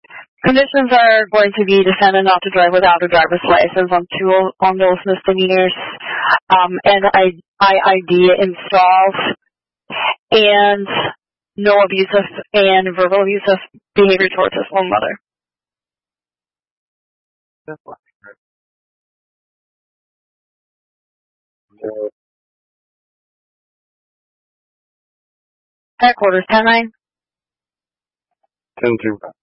Conditions are going to be defendant not to drive without a driver's license on those misdemeanors, and ID installed, and no abusive and verbal abusive behavior towards his own mother. Headquarters 10-9. 10-2.